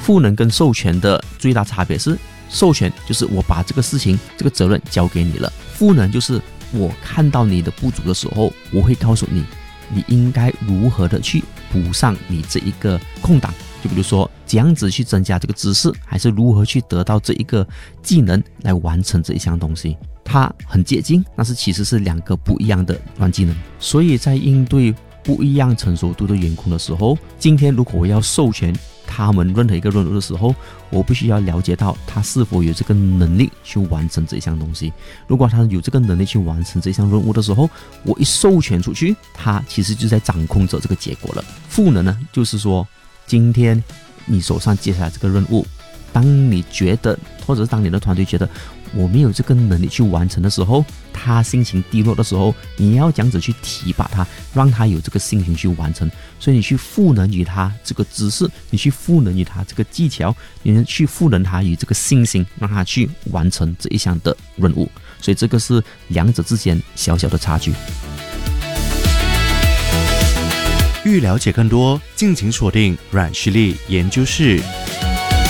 赋能跟授权的最大差别是，授权就是我把这个事情这个责任交给你了，赋能就是我看到你的不足的时候，我会告诉你你应该如何的去补上你这一个空档，就比如说怎样子去增加这个知识，还是如何去得到这一个技能来完成这一项东西，它很接近，但是其实是两个不一样的软技能。所以在应对不一样成熟度的员工的时候，今天如果我要授权他们任何一个任务的时候，我必须要了解到他是否有这个能力去完成这一项东西。如果他有这个能力去完成这项任务的时候，我一授权出去，他其实就在掌控着这个结果了。赋能呢，就是说今天你手上接下来这个任务，当你觉得或者是当你的团队觉得我没有这个能力去完成的时候，他心情低落的时候，你要这样子去提拔他，让他有这个心情去完成。所以你去赋能于他这个知识，你去赋能于他这个技巧，你去赋能他于这个信心，让他去完成这一项的任务。所以这个是两者之间小小的差距。 欲了解更多，敬请锁定阮旭丽研究室。